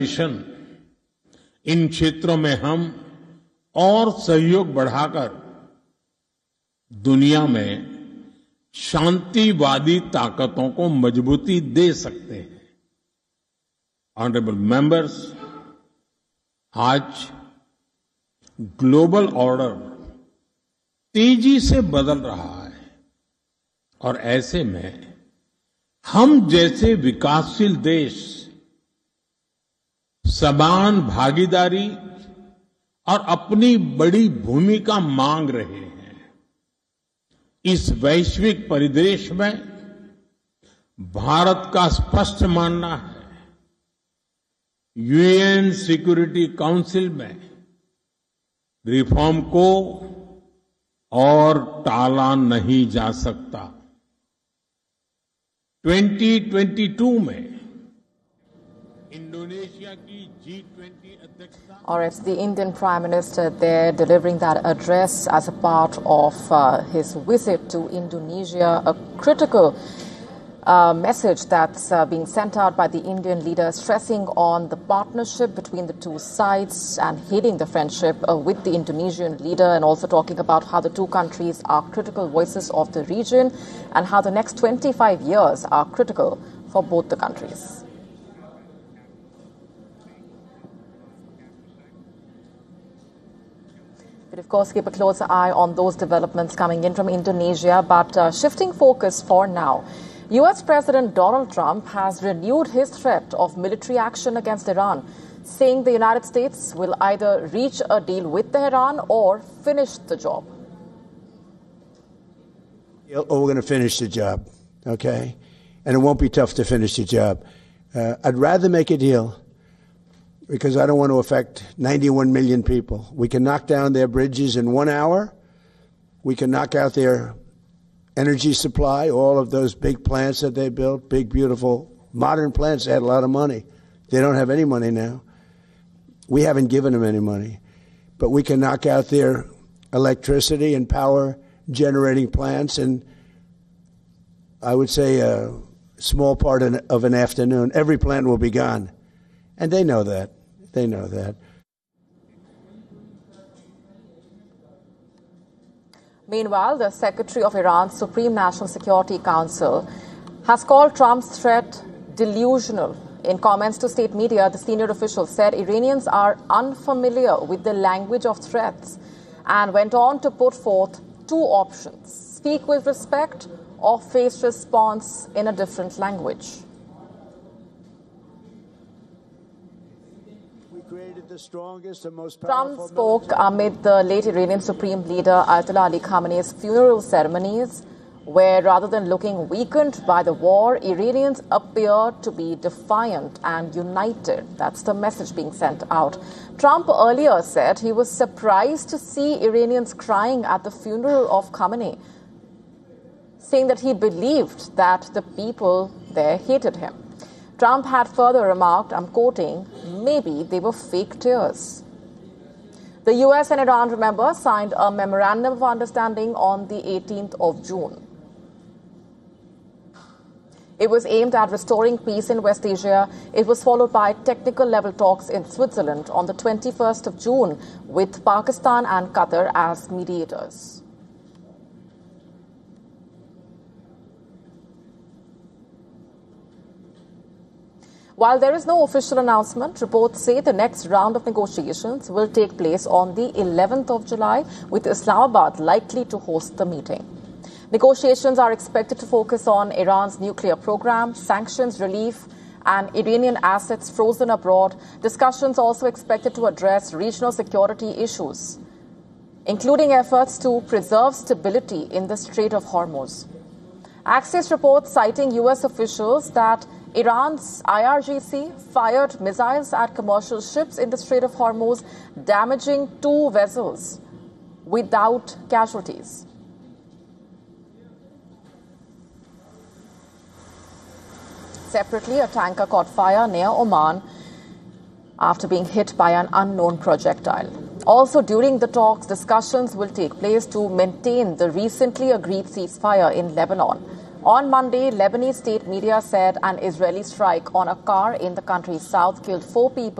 इन क्षेत्रों में हम और सहयोग बढ़ाकर दुनिया में शांतिवादी ताकतों को मजबूती दे सकते हैं। ऑनरेबल मेंबर्स, आज ग्लोबल ऑर्डर तेजी से बदल रहा है और ऐसे में हम जैसे विकासशील देश समान भागीदारी और अपनी बड़ी भूमिका मांग रहे हैं। इस वैश्विक परिदृश्य में भारत का स्पष्ट मानना है, यूएन सिक्योरिटी काउंसिल में रिफॉर्म को और टाला नहीं जा सकता। 2022 में इंडोनेशिया की G20 अध्यक्षता। Or it's the Indian Prime Minister there delivering that address as a part of his visit to Indonesia, a critical message that's being sent out by the Indian leader, stressing on the partnership between the two sides and hailing the friendship with the Indonesian leader, and also talking about how the two countries are critical voices of the region and how the next 25 years are critical for both the countries. We'll, of course, keep a closer eye on those developments coming in from Indonesia, but shifting focus for now. U.S. President Donald Trump has renewed his threat of military action against Iran, saying the United States will either reach a deal with Tehran or finish the job. We're going to finish the job, okay? And it won't be tough to finish the job. I'd rather make a deal because I don't want to affect 91 million people. We can knock down their bridges in 1 hour. We can knock out their energy supply, all of those big plants that they built, big, beautiful, modern plants. They had a lot of money. They don't have any money now. We haven't given them any money. But we can knock out their electricity and power generating plants in, I would say, a small part of an afternoon. Every plant will be gone. And they know that. They know that. Meanwhile, the Secretary of Iran's Supreme National Security Council has called Trump's threat delusional. In comments to state media, the senior official said Iranians are unfamiliar with the language of threats and went on to put forth two options: speak with respect or face response in a different language. Trump spoke amid the late Iranian Supreme Leader Ayatollah Ali Khamenei's funeral ceremonies, where rather than looking weakened by the war, Iranians appeared to be defiant and united. That's the message being sent out. Trump earlier said he was surprised to see Iranians crying at the funeral of Khamenei, saying that he believed that the people there hated him. Trump had further remarked, I'm quoting, maybe they were fake tears. The US and Iran, remember, signed a memorandum of understanding on the 18th of June. It was aimed at restoring peace in West Asia. It was followed by technical level talks in Switzerland on the 21st of June with Pakistan and Qatar as mediators. While there is no official announcement, reports say the next round of negotiations will take place on the 11th of July, with Islamabad likely to host the meeting. Negotiations are expected to focus on Iran's nuclear program, sanctions relief, and Iranian assets frozen abroad. Discussions also expected to address regional security issues, including efforts to preserve stability in the Strait of Hormuz. Axios reports citing U.S. officials that Iran's IRGC fired missiles at commercial ships in the Strait of Hormuz, damaging 2 vessels without casualties. Separately, a tanker caught fire near Oman after being hit by an unknown projectile. Also, during the talks, discussions will take place to maintain the recently agreed ceasefire in Lebanon. On Monday, Lebanese state media said an Israeli strike on a car in the country's south killed 4 people.